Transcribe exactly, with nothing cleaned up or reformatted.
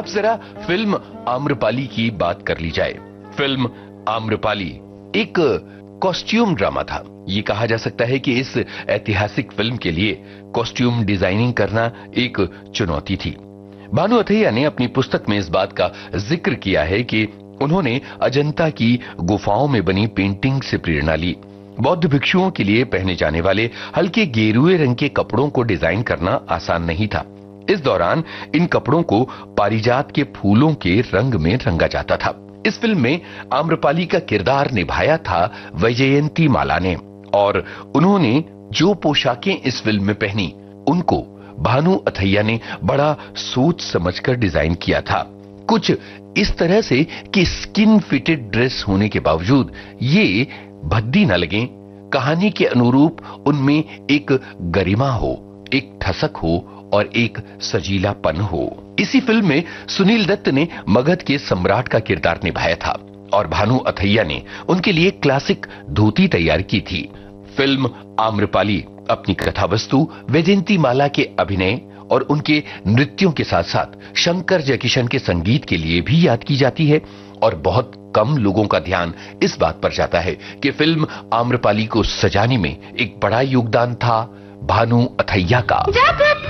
अब जरा फिल्म आम्रपाली की बात कर ली जाए। फिल्म आम्रपाली एक कॉस्ट्यूम ड्रामा था। ये कहा जा सकता है कि इस ऐतिहासिक फिल्म के लिए कॉस्ट्यूम डिजाइनिंग करना एक चुनौती थी। भानु अथैया ने अपनी पुस्तक में इस बात का जिक्र किया है कि उन्होंने अजंता की गुफाओं में बनी पेंटिंग से प्रेरणा ली। बौद्ध भिक्षुओं के लिए पहने जाने वाले हल्के गेरुए रंग के कपड़ों को डिजाइन करना आसान नहीं था। इस दौरान इन कपड़ों को पारिजात के फूलों के रंग में रंगा जाता था। इस फिल्म में आम्रपाली का किरदार निभाया था वैजयंती माला ने, और उन्होंने जो पोशाकें इस फिल्म में पहनी उनको भानु अथैया ने बड़ा सोच समझकर डिजाइन किया था। कुछ इस तरह से कि स्किन फिटेड ड्रेस होने के बावजूद ये भद्दी न लगे, कहानी के अनुरूप उनमें एक गरिमा हो, एक ठसक हो और एक सजीलापन हो। इसी फिल्म में सुनील दत्त ने मगध के सम्राट का किरदार निभाया था और भानु अथैया ने उनके लिए क्लासिक धोती तैयार की थी। फिल्म आम्रपाली अपनी कथा वस्तु, वैजयंती माला के अभिनय और उनके नृत्यों के साथ साथ शंकर जयकिशन के संगीत के लिए भी याद की जाती है, और बहुत कम लोगों का ध्यान इस बात पर जाता है कि फिल्म आम्रपाली को सजाने में एक बड़ा योगदान था भानु अथैया का।